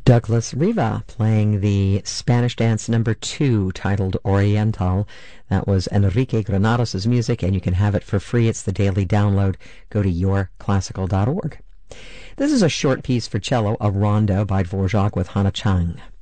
Douglas Riva playing the Spanish dance number 2 titled Oriental. That was Enrique Granados' music, and you can have it for free. It's the daily download. Go to yourclassical.org. This is a short piece for cello, a rondo by Dvorak with Hana Chang.